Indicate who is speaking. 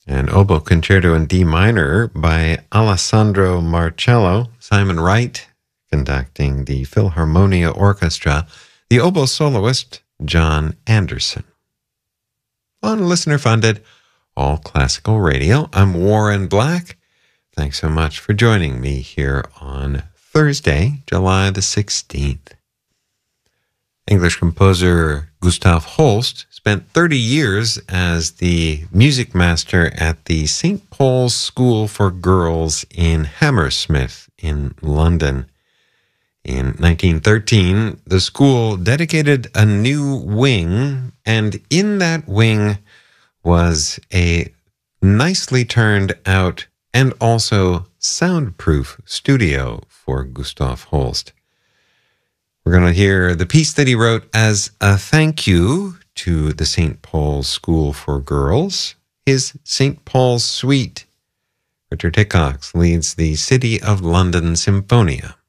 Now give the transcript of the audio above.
Speaker 1: An oboe concerto in D minor by Alessandro Marcello, Simon Wright conducting the Philharmonia Orchestra, the oboe soloist John Anderson. On listener-funded All Classical Radio, I'm Warren Black. Thanks so much for joining me here on Thursday, July the 16th. English composer Gustav Holst spent 30 years as the music master at the St. Paul's School for Girls in Hammersmith in London. In 1913, the school dedicated a new wing, and in that wing was a nicely turned out and also soundproof studio for Gustav Holst. We're going to hear the piece that he wrote as a thank you to the St. Paul's School for Girls, his St. Paul's Suite. Richard Hickox leads the City of London Symphonia.